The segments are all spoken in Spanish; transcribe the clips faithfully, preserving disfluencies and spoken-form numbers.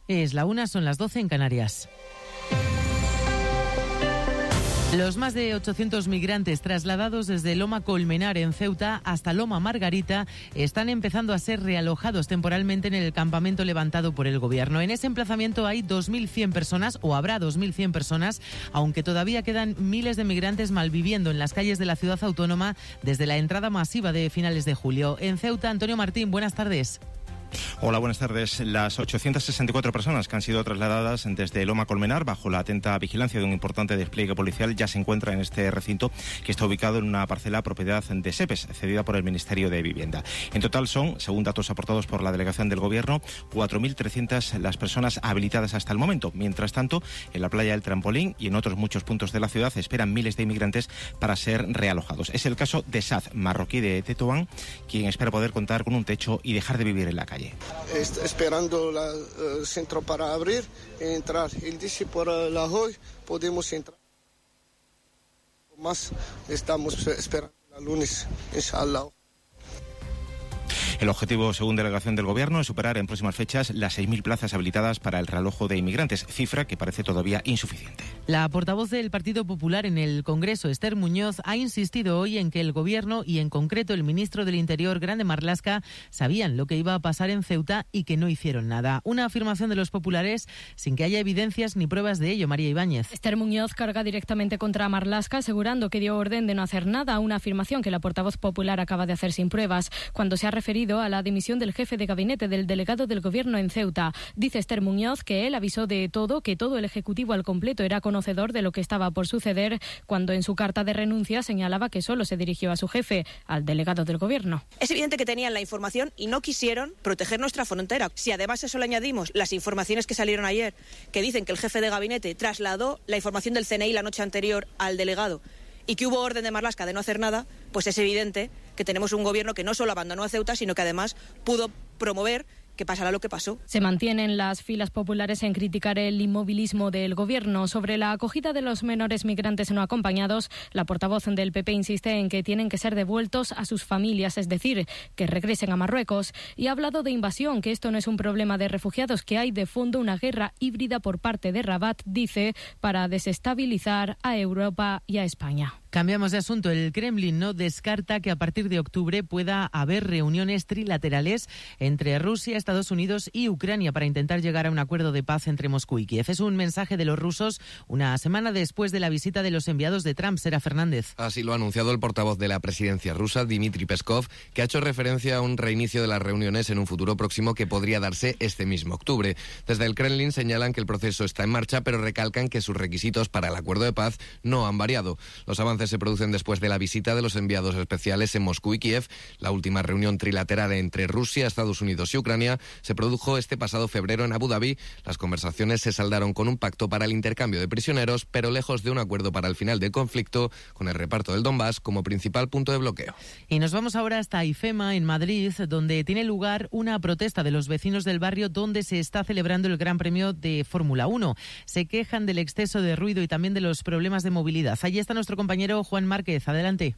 Es la una, son las doce en Canarias. Los más de ochocientos migrantes trasladados desde Loma Colmenar en Ceuta hasta Loma Margarita están empezando a ser realojados temporalmente en el campamento levantado por el gobierno. En ese emplazamiento hay dos mil cien personas, o habrá dos mil cien personas, aunque todavía quedan miles de migrantes malviviendo en las calles de la ciudad autónoma desde la entrada masiva de finales de julio. En Ceuta, Antonio Martín, buenas tardes. Hola, buenas tardes. Las ochocientas sesenta y cuatro personas que han sido trasladadas desde Loma Colmenar bajo la atenta vigilancia de un importante despliegue policial ya se encuentran en este recinto, que está ubicado en una parcela propiedad de SEPES, cedida por el Ministerio de Vivienda. En total son, según datos aportados por la delegación del Gobierno, cuatro mil trescientas las personas habilitadas hasta el momento. Mientras tanto, en la playa del Trampolín y en otros muchos puntos de la ciudad esperan miles de inmigrantes para ser realojados. Es el caso de Saz, marroquí de Tetuán, quien espera poder contar con un techo y dejar de vivir en la calle. Est- esperando el uh, centro para abrir y entrar. Él dice por uh, la hoy podemos entrar. Más estamos esperando el lunes, inshallah. El objetivo, según delegación del Gobierno, es superar en próximas fechas las seis mil plazas habilitadas para el realojo de inmigrantes, cifra que parece todavía insuficiente. La portavoz del Partido Popular en el Congreso, Esther Muñoz, ha insistido hoy en que el Gobierno y en concreto el ministro del Interior, Grande Marlaska, sabían lo que iba a pasar en Ceuta y que no hicieron nada. Una afirmación de los populares sin que haya evidencias ni pruebas de ello. María Ibáñez. Esther Muñoz carga directamente contra Marlaska, asegurando que dio orden de no hacer nada, una afirmación que la portavoz popular acaba de hacer sin pruebas, cuando se ha referido a la dimisión del jefe de gabinete del delegado del Gobierno en Ceuta. Dice Esther Muñoz que él avisó de todo, que todo el Ejecutivo al completo era conocedor de lo que estaba por suceder, cuando en su carta de renuncia señalaba que solo se dirigió a su jefe, al delegado del Gobierno. Es evidente que tenían la información y no quisieron proteger nuestra frontera. Si además a eso le añadimos las informaciones que salieron ayer, que dicen que el jefe de gabinete trasladó la información del C N I la noche anterior al delegado y que hubo orden de Marlaska de no hacer nada, pues es evidente que tenemos un gobierno que no solo abandonó a Ceuta, sino que además pudo promover que pasará lo que pasó. Se mantienen las filas populares en criticar el inmovilismo del Gobierno. Sobre la acogida de los menores migrantes no acompañados, la portavoz del P P insiste en que tienen que ser devueltos a sus familias, es decir, que regresen a Marruecos. Y ha hablado de invasión, que esto no es un problema de refugiados, que hay de fondo una guerra híbrida por parte de Rabat, dice, para desestabilizar a Europa y a España. Cambiamos de asunto. El Kremlin no descarta que a partir de octubre pueda haber reuniones trilaterales entre Rusia, Estados Unidos y Ucrania para intentar llegar a un acuerdo de paz entre Moscú y Kiev. Es un mensaje de los rusos una semana después de la visita de los enviados de Trump. Sera Fernández. Así lo ha anunciado el portavoz de la presidencia rusa, Dmitry Peskov, que ha hecho referencia a un reinicio de las reuniones en un futuro próximo que podría darse este mismo octubre. Desde el Kremlin señalan que el proceso está en marcha, pero recalcan que sus requisitos para el acuerdo de paz no han variado. Los avances se producen después de la visita de los enviados especiales en Moscú y Kiev. La última reunión trilateral entre Rusia, Estados Unidos y Ucrania se produjo este pasado febrero en Abu Dhabi. Las conversaciones se saldaron con un pacto para el intercambio de prisioneros, pero lejos de un acuerdo para el final del conflicto, con el reparto del Donbass como principal punto de bloqueo. Y nos vamos ahora hasta IFEMA, en Madrid, donde tiene lugar una protesta de los vecinos del barrio donde se está celebrando el Gran Premio de Fórmula uno. Se quejan del exceso de ruido y también de los problemas de movilidad. Allí está nuestro compañero Juan Márquez. Adelante.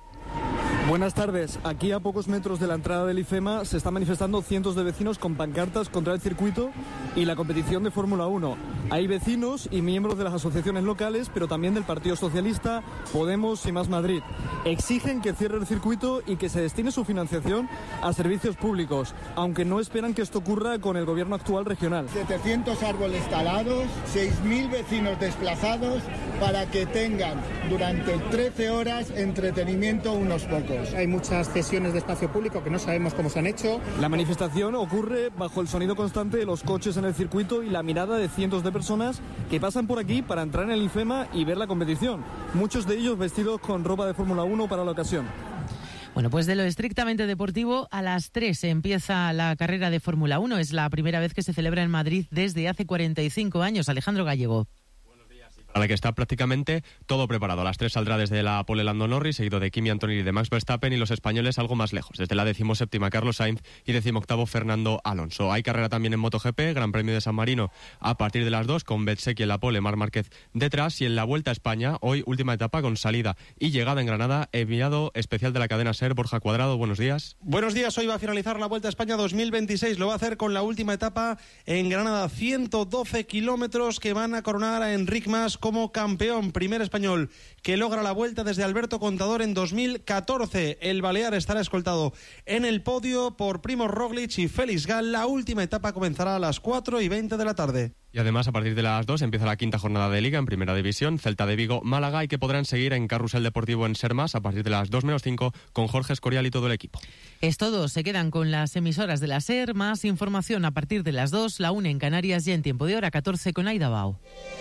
Buenas tardes. Aquí a pocos metros de la entrada del IFEMA se están manifestando cientos de vecinos con pancartas contra el circuito y la competición de Fórmula uno. Hay vecinos y miembros de las asociaciones locales, pero también del Partido Socialista, Podemos y Más Madrid. Exigen que cierre el circuito y que se destine su financiación a servicios públicos, aunque no esperan que esto ocurra con el gobierno actual regional. setecientos árboles talados, seis mil vecinos desplazados para que tengan durante trece horas entretenimiento unos pocos. Hay muchas cesiones de espacio público que no sabemos cómo se han hecho. La manifestación ocurre bajo el sonido constante de los coches en el circuito y la mirada de cientos de personas que pasan por aquí para entrar en el IFEMA y ver la competición. Muchos de ellos vestidos con ropa de Fórmula uno para la ocasión. Bueno, pues de lo estrictamente deportivo, a las tres empieza la carrera de Fórmula uno. Es la primera vez que se celebra en Madrid desde hace cuarenta y cinco años. Alejandro Gallego. a la que está prácticamente todo preparado. A las tres saldrá desde la pole Lando Norris, seguido de Kimi Antonelli y de Max Verstappen, y los españoles algo más lejos, desde la decimoséptima Carlos Sainz y decimoctavo Fernando Alonso. Hay carrera también en MotoGP, Gran Premio de San Marino a partir de las dos, con Bezzecchi en la pole, Marc Márquez detrás, y en la Vuelta a España, hoy última etapa con salida y llegada en Granada, enviado especial de la cadena SER, Borja Cuadrado, buenos días. Buenos días, hoy va a finalizar la Vuelta a España dos mil veintiséis, lo va a hacer con la última etapa en Granada, ciento doce kilómetros que van a coronar a Enric Mas como campeón, primer español que logra la Vuelta desde Alberto Contador en dos mil catorce. El balear estará escoltado en el podio por Primož Roglič y Félix Gal. La última etapa comenzará a las cuatro y veinte de la tarde. Y además, a partir de las dos empieza la quinta jornada de Liga en Primera División, Celta de Vigo, Málaga, y que podrán seguir en Carrusel Deportivo en SER Más a partir de las dos menos cinco con Jorge Escorial y todo el equipo. Es todo, se quedan con las emisoras de la SER. Más información a partir de las dos, la una en Canarias, ya en tiempo de hora catorce con Aida Bao.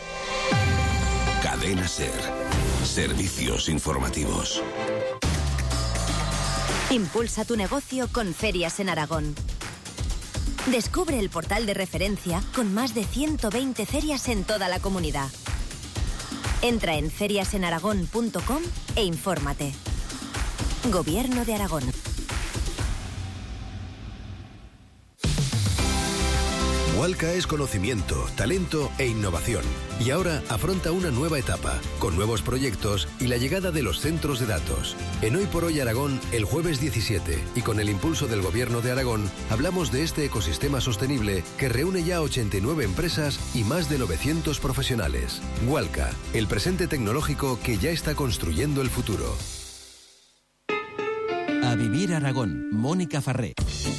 Cadena SER. Servicios informativos. Impulsa tu negocio con Ferias en Aragón. Descubre el portal de referencia con más de ciento veinte ferias en toda la comunidad. Entra en ferias en aragón punto com e infórmate. Gobierno de Aragón. Walca es conocimiento, talento e innovación. Y ahora afronta una nueva etapa, con nuevos proyectos y la llegada de los centros de datos. En Hoy por Hoy Aragón, el jueves diecisiete, y con el impulso del Gobierno de Aragón, hablamos de este ecosistema sostenible que reúne ya ochenta y nueve empresas y más de novecientos profesionales. Walca, el presente tecnológico que ya está construyendo el futuro. A Vivir Aragón, Mónica Farré.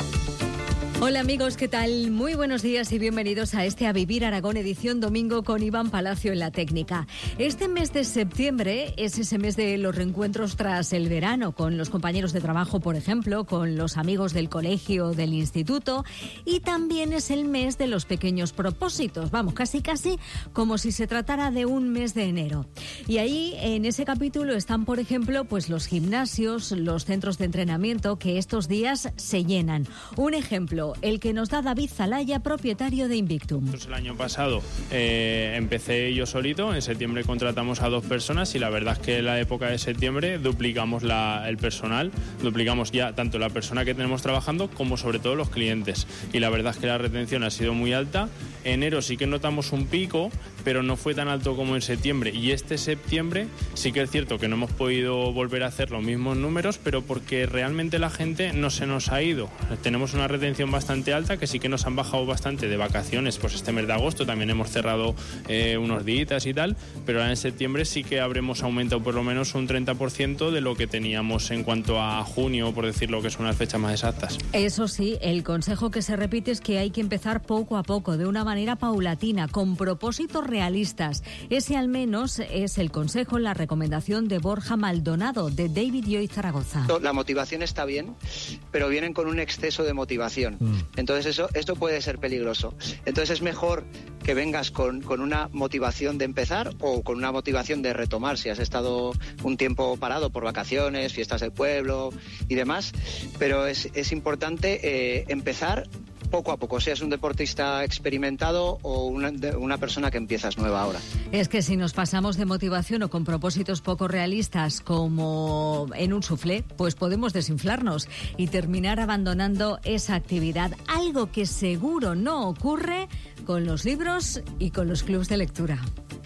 Hola amigos, ¿qué tal? Muy buenos días y bienvenidos a este A Vivir Aragón edición domingo con Iván Palacio en la técnica. Este mes de septiembre es ese mes de los reencuentros tras el verano, con los compañeros de trabajo, por ejemplo, con los amigos del colegio, del instituto, y también es el mes de los pequeños propósitos, vamos, casi casi como si se tratara de un mes de enero. Y ahí, en ese capítulo, están, por ejemplo, pues los gimnasios, los centros de entrenamiento que estos días se llenan. Un ejemplo, el que nos da David Zalaya, propietario de Invictum. Pues el año pasado eh, empecé yo solito, en septiembre contratamos a dos personas y la verdad es que en la época de septiembre duplicamos la, el personal, duplicamos ya tanto la persona que tenemos trabajando como sobre todo los clientes, y la verdad es que la retención ha sido muy alta. Enero sí que notamos un pico, pero no fue tan alto como en septiembre, y este septiembre sí que es cierto que no hemos podido volver a hacer los mismos números, pero porque realmente la gente no se nos ha ido. Tenemos una retención bastante alta, que sí que nos han bajado bastante de vacaciones, pues este mes de agosto también hemos cerrado eh, unos días y tal, pero ahora en septiembre sí que habremos aumentado por lo menos un treinta por ciento de lo que teníamos en cuanto a junio, por decirlo, que son las fechas más exactas. Eso sí, el consejo que se repite es que hay que empezar poco a poco, de una manera paulatina, con propósitos realistas. Ese al menos es el consejo, la recomendación de Borja Maldonado, de David Lloyd Zaragoza. La motivación está bien, pero vienen con un exceso de motivación. Mm. Entonces eso, esto puede ser peligroso. Entonces es mejor que vengas con, con una motivación de empezar o con una motivación de retomar si has estado un tiempo parado por vacaciones, fiestas del pueblo y demás, pero es, es importante eh, empezar poco a poco, seas un deportista experimentado o una, una persona que empiezas nueva ahora. Es que si nos pasamos de motivación o con propósitos poco realistas como en un soufflé, pues podemos desinflarnos y terminar abandonando esa actividad, algo que seguro no ocurre con los libros y con los clubs de lectura.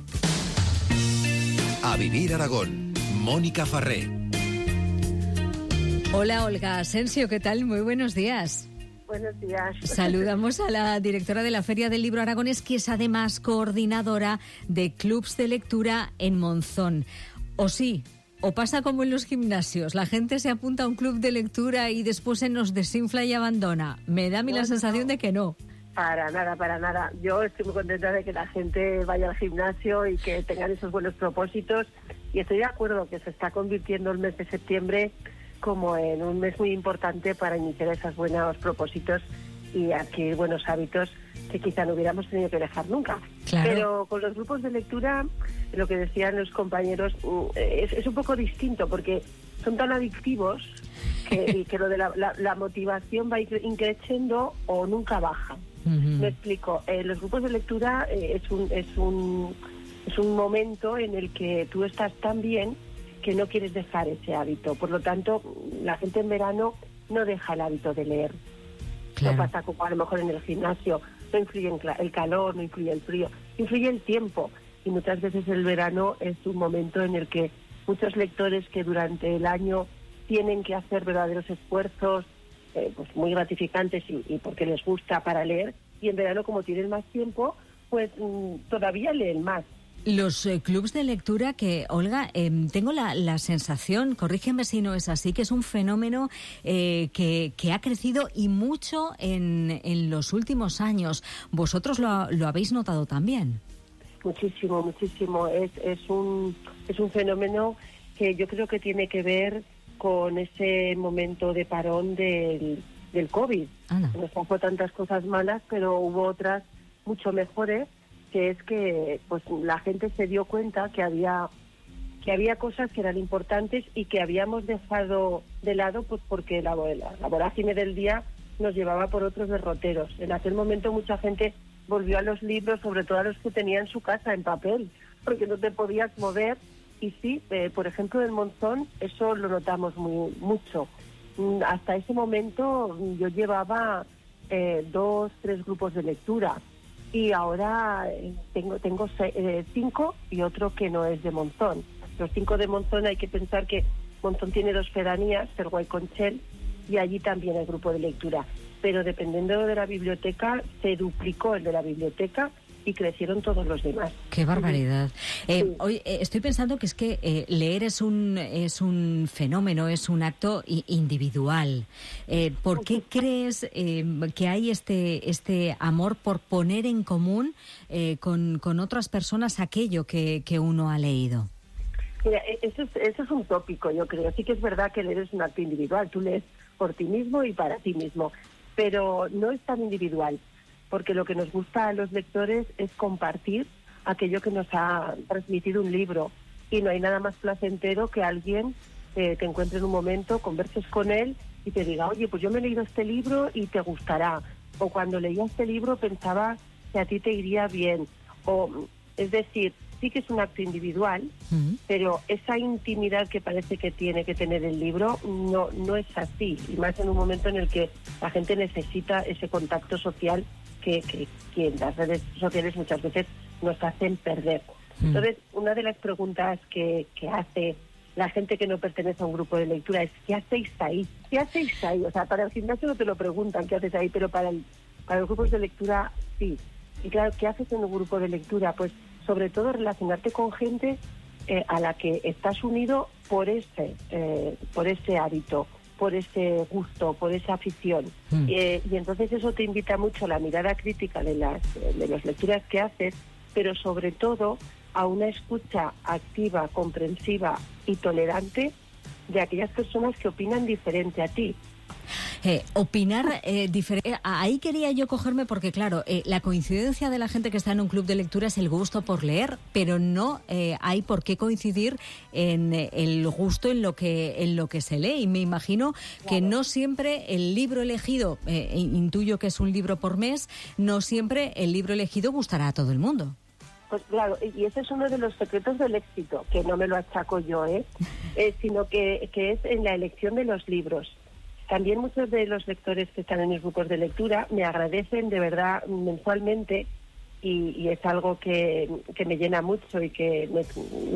A Vivir Aragón, Mónica Farré. Hola Olga Asensio, ¿qué tal? Muy buenos días. Buenos días. Saludamos a la directora de la Feria del Libro Aragonés, que es además coordinadora de clubs de lectura en Monzón. O sí, o pasa como en los gimnasios, la gente se apunta a un club de lectura y después se nos desinfla y abandona. Me da a mí no, la sensación no. de que no. Para nada, para nada. Yo estoy muy contenta de que la gente vaya al gimnasio y que tengan esos buenos propósitos. Y estoy de acuerdo que se está convirtiendo el mes de septiembre como en un mes muy importante para iniciar esos buenos propósitos y adquirir buenos hábitos que quizá no hubiéramos tenido que dejar nunca. Claro. Pero con los grupos de lectura, lo que decían los compañeros, es, es un poco distinto porque son tan adictivos que, y que lo de la, la, la motivación va increciendo o nunca baja. Uh-huh. Me explico. Eh, los grupos de lectura eh, es un... Es un Es un momento en el que tú estás tan bien que no quieres dejar ese hábito. Por lo tanto, la gente en verano no deja el hábito de leer. Claro. No pasa como a lo mejor en el gimnasio, no influye el calor, no influye el frío, influye el tiempo. Y muchas veces el verano es un momento en el que muchos lectores que durante el año tienen que hacer verdaderos esfuerzos eh, pues muy gratificantes y, y porque les gusta para leer, y en verano, como tienen más tiempo, pues mmm, todavía leen más. Los eh, clubs de lectura que, Olga, eh, tengo la, la sensación, corrígeme si no es así, que es un fenómeno eh, que, que ha crecido y mucho en, en los últimos años. ¿Vosotros lo, lo habéis notado también? Muchísimo, muchísimo. Es, es, un, es un fenómeno que yo creo que tiene que ver con ese momento de parón del, del COVID. Ana. Nos pasó tantas cosas malas, pero hubo otras mucho mejores, que es que pues la gente se dio cuenta que había que había cosas que eran importantes y que habíamos dejado de lado pues porque la, la, la vorágine del día nos llevaba por otros derroteros. En aquel momento mucha gente volvió a los libros, sobre todo a los que tenía en su casa en papel, porque no te podías mover. Y sí, eh, por ejemplo, en Monzón eso lo notamos muy mucho. Hasta ese momento yo llevaba eh, dos, tres grupos de lectura. Y ahora eh, tengo tengo seis, eh, cinco y otro que no es de Monzón. Los cinco de Monzón, hay que pensar que Monzón tiene dos pedanías, Cerguá y Conchel, y allí también hay grupo de lectura. Pero dependiendo de la biblioteca, se duplicó el de la biblioteca y crecieron todos los demás. ¡Qué barbaridad! Eh, sí. Hoy eh, estoy pensando que es que eh, leer es un es un fenómeno, es un acto individual. Eh, ¿Por qué crees eh, que hay este este amor por poner en común eh, con, con otras personas aquello que, que uno ha leído? Mira, eso es, eso es un tópico, yo creo. Sí que es verdad que leer es un acto individual. Tú lees por ti mismo y para ti mismo. Pero no es tan individual, porque lo que nos gusta a los lectores es compartir aquello que nos ha transmitido un libro, y no hay nada más placentero que alguien eh, te encuentre en un momento, converses con él y te diga, oye, pues yo me he leído este libro y te gustará, o cuando leía este libro pensaba que a ti te iría bien, o es decir, sí que es un acto individual, uh-huh. pero esa intimidad que parece que tiene que tener el libro no, no es así, y más en un momento en el que la gente necesita ese contacto social que, que, que las redes sociales muchas veces nos hacen perder. Mm. Entonces, una de las preguntas que, que hace la gente que no pertenece a un grupo de lectura es ¿qué hacéis ahí? ¿Qué hacéis ahí? O sea, para el gimnasio no te lo preguntan ¿qué haces ahí? Pero para, el, para los grupos de lectura sí. Y claro, ¿qué haces en un grupo de lectura? Pues sobre todo relacionarte con gente eh, a la que estás unido por ese, eh, por ese hábito, por ese gusto, por esa afición. Mm. Eh, y entonces eso te invita mucho a la mirada crítica de las, de las lecturas que haces, pero sobre todo a una escucha activa, comprensiva y tolerante de aquellas personas que opinan diferente a ti. Eh, opinar eh, diferente. Ahí quería yo cogerme porque, claro, eh, la coincidencia de la gente que está en un club de lectura es el gusto por leer, pero no eh, hay por qué coincidir en eh, el gusto en lo que en lo que se lee. Y me imagino que no siempre el libro elegido, eh, intuyo que es un libro por mes, no siempre el libro elegido gustará a todo el mundo. Pues claro, y ese es uno de los secretos del éxito, que no me lo achaco yo, ¿eh? eh sino que, que es en la elección de los libros. También muchos de los lectores que están en mis grupos de lectura me agradecen de verdad mensualmente, y, y es algo que, que me llena mucho y que me,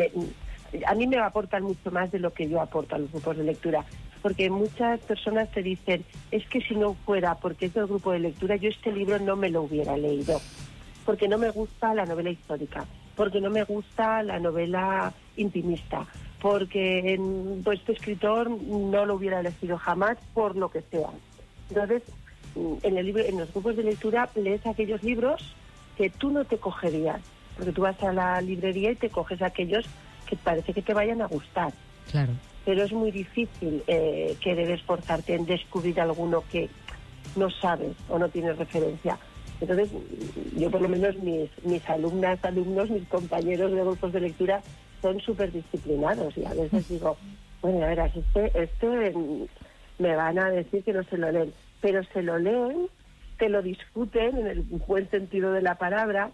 me, a mí me aportan mucho más de lo que yo aporto a los grupos de lectura. Porque muchas personas te dicen, es que si no fuera porque es del grupo de lectura, yo este libro no me lo hubiera leído. Porque no me gusta la novela histórica, porque no me gusta la novela intimista, porque pues, este escritor no lo hubiera elegido jamás por lo que sea. Entonces, en, el libro, en los grupos de lectura lees aquellos libros que tú no te cogerías, porque tú vas a la librería y te coges aquellos que parece que te vayan a gustar. Claro. Pero es muy difícil eh, querer esforzarte en descubrir alguno que no sabes o no tienes referencia. Entonces, yo por lo menos mis, mis alumnas, alumnos, mis compañeros de grupos de lectura son súper disciplinados, y a veces digo, bueno, a ver, este, este me van a decir que no se lo leen, pero se lo leen, te lo discuten en el buen sentido de la palabra,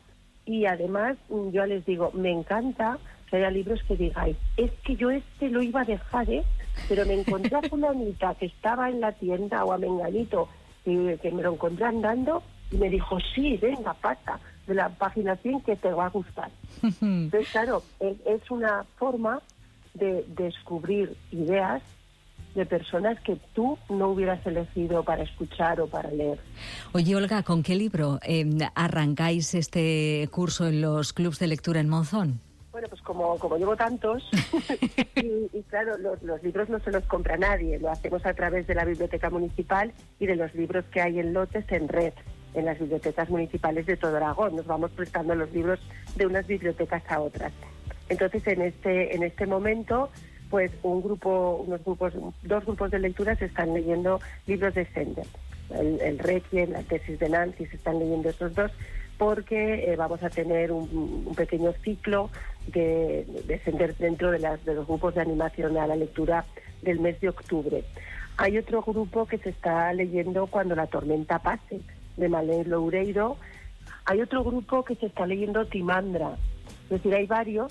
Y además, yo les digo, me encanta que haya libros que digáis, es que yo este lo iba a dejar, ¿eh? Pero me encontré a fulanita que estaba en la tienda o a menganito y que me lo encontré andando y me dijo, sí, venga, pasa de la página cien que te va a gustar. Entonces, claro, es, es una forma de descubrir ideas de personas que tú no hubieras elegido para escuchar o para leer. Oye, Olga, ¿con qué libro eh, arrancáis este curso en los clubs de lectura en Monzón? Bueno, pues como, como llevo tantos, y, y claro, los, los libros no se los compra nadie, lo hacemos a través de la biblioteca municipal y de los libros que hay en lotes en red, en las bibliotecas municipales de todo Aragón. Nos vamos prestando los libros de unas bibliotecas a otras. Entonces, en este, en este momento, pues un grupo, unos grupos, dos grupos de lectura se están leyendo libros de Sender. El, el Requiem, la tesis de Nancy, se están leyendo esos dos, porque eh, vamos a tener un, un pequeño ciclo de, de Sender dentro de, las, de los grupos de animación a la lectura del mes de octubre. Hay otro grupo que se está leyendo Cuando la tormenta pase, de Malén Loureiro. Hay otro grupo que se está leyendo Timandra. Es decir, hay varios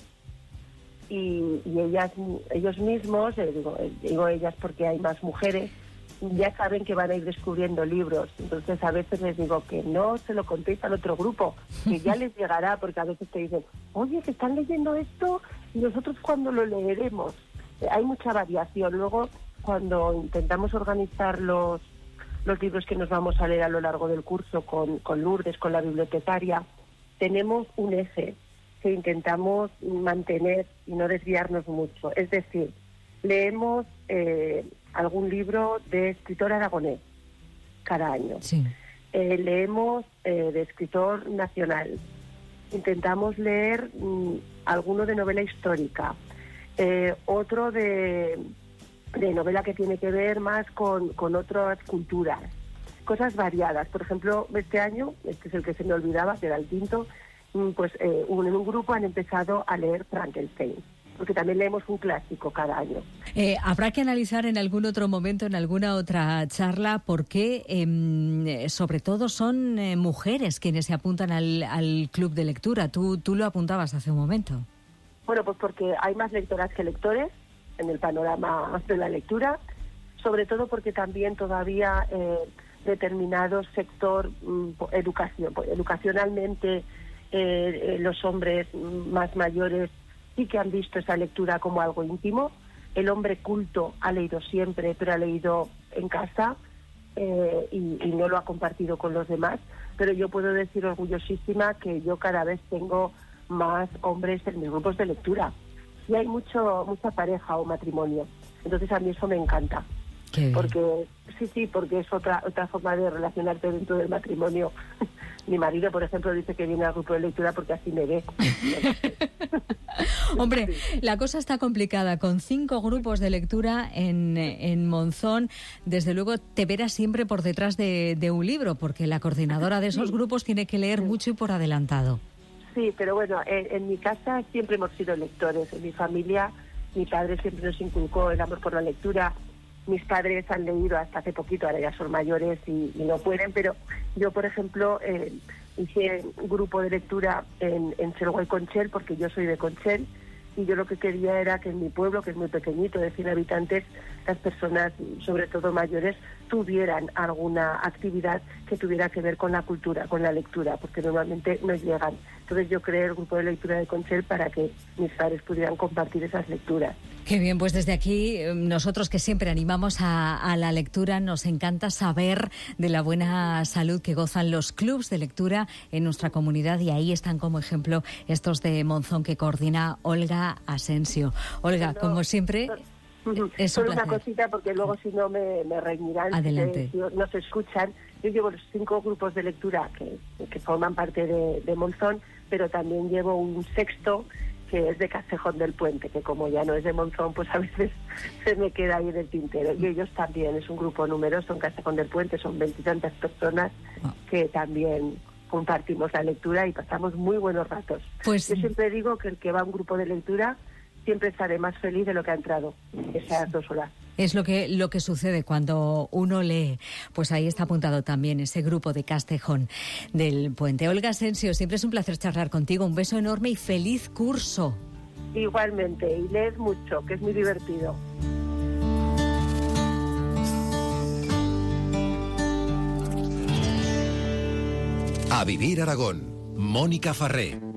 y, y ellas, ellos mismos, eh, digo, eh, digo ellas porque hay más mujeres, ya saben que van a ir descubriendo libros. Entonces a veces les digo que no se lo contéis al otro grupo, que ya les llegará, porque a veces te dicen, oye, que están leyendo esto y nosotros cuándo lo leeremos. Eh, hay mucha variación. Luego, cuando intentamos organizar los, los libros que nos vamos a leer a lo largo del curso con, con Lourdes, con la bibliotecaria, tenemos un eje que intentamos mantener y no desviarnos mucho. Es decir, leemos eh, algún libro de escritor aragonés cada año. Sí. Eh, leemos eh, de escritor nacional. Intentamos leer mm, alguno de novela histórica. Eh, otro de, de novela que tiene que ver más con, con otras culturas. Cosas variadas. Por ejemplo, este año, este es el que se me olvidaba, que era el quinto, pues eh, un, en un grupo han empezado a leer Frankenstein, porque también leemos un clásico cada año. Eh, habrá que analizar en algún otro momento, en alguna otra charla, por qué, eh, sobre todo, son eh, mujeres quienes se apuntan al, al club de lectura. Tú, tú lo apuntabas hace un momento. Bueno, pues porque hay más lectoras que lectores en el panorama de la lectura, sobre todo porque también todavía eh, determinado sector mm, educación, educacionalmente eh, eh, los hombres más mayores sí que han visto esa lectura como algo íntimo. El hombre culto ha leído siempre, pero ha leído en casa eh, y, y no lo ha compartido con los demás. Pero yo puedo decir orgullosísima que yo cada vez tengo más hombres en mis grupos de lectura. Y hay mucho mucha pareja o matrimonio. Entonces a mí eso me encanta. Porque sí, sí, porque es otra otra forma de relacionarte dentro del matrimonio. Mi marido, por ejemplo, dice que viene al grupo de lectura porque así me ve. Hombre, la cosa está complicada. Con cinco grupos de lectura en, en Monzón, desde luego te verás siempre por detrás de, de un libro, porque la coordinadora de esos grupos tiene que leer mucho y por adelantado. Sí, pero bueno, en, en mi casa siempre hemos sido lectores. En mi familia, mi padre siempre nos inculcó el amor por la lectura. Mis padres han leído hasta hace poquito, ahora ya son mayores y, y no pueden, pero yo, por ejemplo, eh, hice un grupo de lectura en, en Selwa y Conchel, porque yo soy de Conchel, y yo lo que quería era que en mi pueblo, que es muy pequeñito, de cien habitantes, las personas, sobre todo mayores, tuvieran alguna actividad que tuviera que ver con la cultura, con la lectura, porque normalmente no llegan. Entonces yo creé el grupo de lectura de Conchel para que mis padres pudieran compartir esas lecturas. Qué bien, pues desde aquí, nosotros que siempre animamos a, a la lectura, nos encanta saber de la buena salud que gozan los clubs de lectura en nuestra comunidad, y ahí están como ejemplo estos de Monzón que coordina Olga Asensio. Olga, no, como siempre, no, es solo un placer. Una cosita, porque luego si no me, me reñirán. Adelante. Si no se escuchan. Yo llevo los cinco grupos de lectura que, que forman parte de, de Monzón, pero también llevo un sexto que es de Castejón del Puente, que como ya no es de Monzón, pues a veces se me queda ahí en el tintero. Y ellos también, es un grupo numeroso en Castejón del Puente, son veintitantas personas que también compartimos la lectura y pasamos muy buenos ratos. Pues, yo siempre digo que el que va a un grupo de lectura siempre sale más feliz de lo que ha entrado esas dos horas. Es lo que, lo que sucede cuando uno lee. Pues ahí está apuntado también ese grupo de Castejón del Puente. Olga Asensio, siempre es un placer charlar contigo. Un beso enorme y feliz curso. Igualmente, y leed mucho, que es muy divertido. A Vivir Aragón, Mónica Farré.